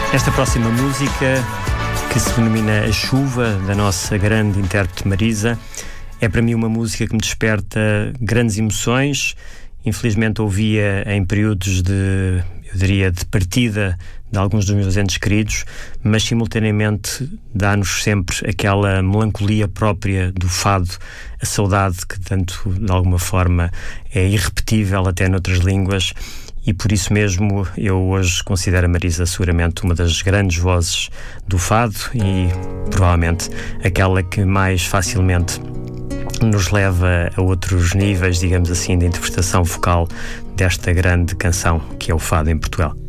Esta próxima música, que se denomina A Chuva, da nossa grande intérprete Marisa, é para mim uma música que me desperta grandes emoções. Infelizmente ouvia em períodos de, eu diria, de partida de alguns dos meus entes queridos, mas simultaneamente dá-nos sempre aquela melancolia própria do fado, a saudade que tanto, de alguma forma, é irrepetível até noutras línguas. E por isso mesmo eu hoje considero a Marisa seguramente uma das grandes vozes do fado e provavelmente aquela que mais facilmente nos leva a outros níveis, digamos assim, de interpretação vocal desta grande canção que é o fado em Portugal.